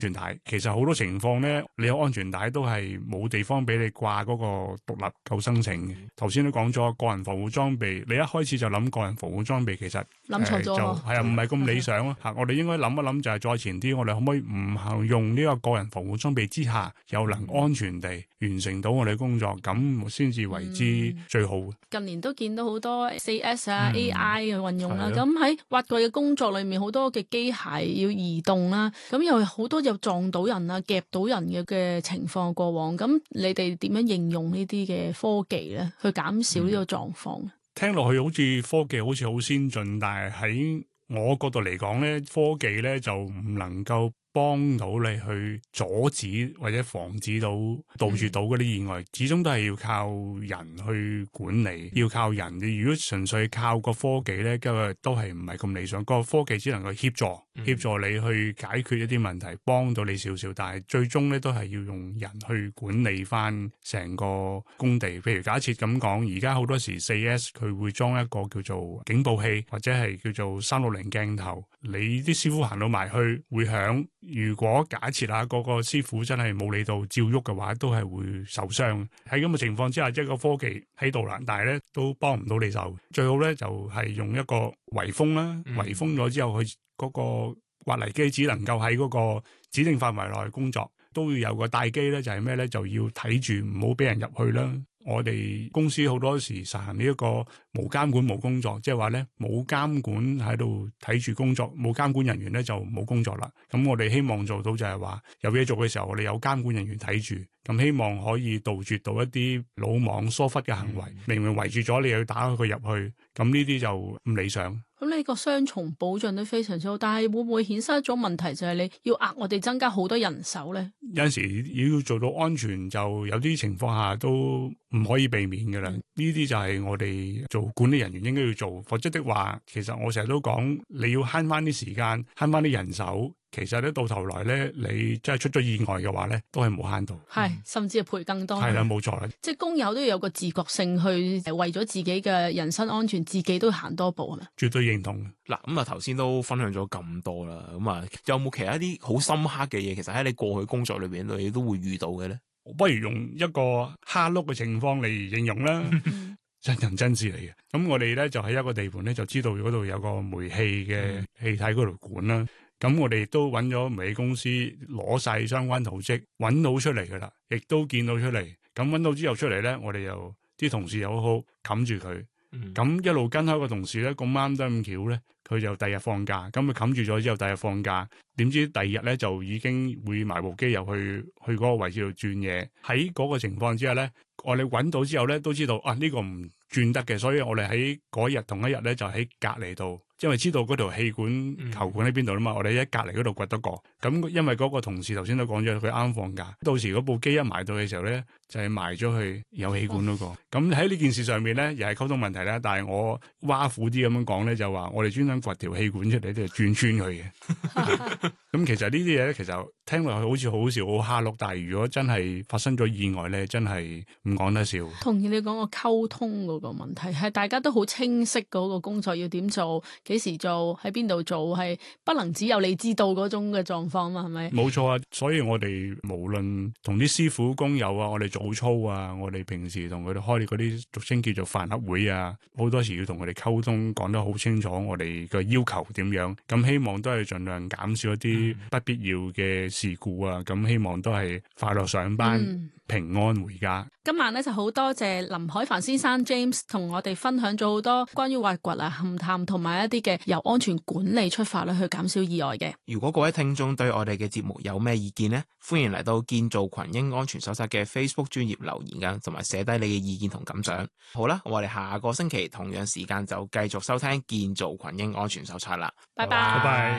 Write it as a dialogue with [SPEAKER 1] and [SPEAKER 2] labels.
[SPEAKER 1] 全帶。其實好多情況咧，你有安全帶都係冇地方俾你掛嗰個獨立救生繩嘅。頭先都講咗個人防護裝備，你一開始就諗個人防護裝備，其實
[SPEAKER 2] 諗錯咗，
[SPEAKER 1] 就係啊，唔係咁理想咯嚇。我哋應該諗一諗，就係再前啲，我哋可唔可以唔行用呢個人防護裝備之下，又能安全地完成到我哋工作，咁先至為之最好。
[SPEAKER 2] 近年都見到好多 4S 啊、AI 嘅運用啦，咁喺挖掘嘅工作裏面，好多嘅機械要移動啦，咁又好多有撞到人啊、夾到人嘅情況過往，咁你哋點樣應用呢啲嘅科技咧，去減少呢個狀況？
[SPEAKER 1] 聽落去好似科技好似好先進，但係喺我角度嚟講咧，科技咧就唔能夠幫到你去阻止或者防止到杜絕到嗰啲意外，始終都係要靠人去管理，要靠人。你如果純粹靠個科技咧，都係唔係咁理想。個科技只能夠協助你去解決一啲問題，幫到你少少，但係最終咧都係要用人去管理翻成個工地。譬如假設咁講，而家好多時 4S 佢會裝一個叫做警報器，或者係叫做360鏡頭，你啲師傅行到埋去會響。如果假設下嗰個師傅真係冇理到照喐嘅話，都係會受傷。喺咁嘅情況之下，即係個科技喺度啦，但係咧都幫唔到你手。最好咧就係用一個圍封啦，圍封咗之後，佢嗰個挖泥機只能夠喺嗰個指定範圍內工作，都要有個帶機咧，就係咩咧，就要睇住唔好俾人入去啦。我哋公司好多時實行呢一個無監管無工作，即係話咧冇監管喺度睇住工作，冇監管人員咧就冇工作啦。咁我哋希望做到就係話有嘢做嘅時候，我哋有監管人員睇住，咁希望可以杜絕到一啲魯莽疏忽嘅行為。明明圍住咗，你又要打開佢入去，咁呢啲就唔理想。
[SPEAKER 2] 咁呢個雙重保障都非常之好，但係會唔會衍生一種問題，就係你要我哋增加好多人手咧？
[SPEAKER 1] 有陣時要做到安全，就有啲情況下都唔可以避免嘅啦。呢啲就係我哋做管理人員應該要做，否則的話，其實我成日都講，你要慳翻啲時間，慳翻啲人手。其實咧到頭來咧，你真係出咗意外嘅話咧，都係冇慳到，
[SPEAKER 2] 係甚至係賠更多。
[SPEAKER 1] 係啦，冇錯啦。即
[SPEAKER 2] 係工友都要有個自覺性去為咗自己嘅人身安全，自己都行多步係咪？
[SPEAKER 1] 絕對認同。
[SPEAKER 3] 嗱，咁啊頭先都分享咗咁多啦，咁啊有冇其他啲好深刻嘅嘢？其實喺你過去工作裏邊，你都會遇到嘅咧？
[SPEAKER 1] 不如用一個蝦碌嘅情況嚟形容啦。真人真事嚟嘅。咁我哋咧就喺一個地盤咧，就知道嗰度有個煤氣嘅氣體嗰度管啦。咁我哋亦都揾咗煤氣公司攞晒相關圖則，揾到出嚟噶啦，亦都見到出嚟。咁揾到之後出嚟咧，我哋又啲同事又好冚住佢。咁一路跟開個同事咧，咁啱得咁巧咧，佢就第日放假。咁佢冚住咗之後，第日放假，點知第二日咧就已經會埋部機入去嗰個位置度轉嘢。喺嗰個情況之下咧，我哋揾到之後咧，都知道呢個唔轉得嘅，所以我哋喺嗰日同一日咧就喺隔離度，因為知道嗰條氣管球管喺邊度啦嘛，我哋喺隔離嗰度掘得過。咁因為嗰個同事頭先都講咗，佢啱放假，到時嗰部機一埋到嘅時候咧，就係埋咗去有氣管嗰個。咁喺呢件事上面咧，又係溝通問題啦。但係我挖苦啲咁樣講咧，就話我哋專登掘條氣管出嚟，就轉穿佢嘅。咁其實呢啲嘢咧，其實聽落去好似好笑好蝦碌，但係如果真係發生咗意外咧，真係唔講得笑。
[SPEAKER 2] 同意你講個溝通嗰個問題，係大家都好清晰嗰個工作要點做，幾時做，喺邊度做，係不能只有你知道嗰種嘅狀況嘛，係咪？
[SPEAKER 1] 冇錯啊，所以我哋無論同啲師傅工友啊，我哋早操啊，我哋平時同佢哋開嗰啲俗稱叫做飯盒會啊，好多時要同佢哋溝通，講得好清楚我哋嘅要求點樣，咁希望都係盡量減少一啲不必要嘅事故啊，咁希望都係快樂上班，平安回家。
[SPEAKER 2] 今晚咧就好多謝林海帆先生 James 同我哋分享咗好多關於挖掘啊、勘探同埋一啲嘅由安全管理出發去減少意外嘅。
[SPEAKER 3] 如果各位聽眾對我哋嘅節目有咩意見呢？歡迎嚟到建造群英安全手冊嘅 Facebook 專頁留言噶，同埋寫低你嘅意見同感想。好啦，我哋下個星期同樣時間就繼續收聽建造群英安全手冊啦。
[SPEAKER 2] 拜拜。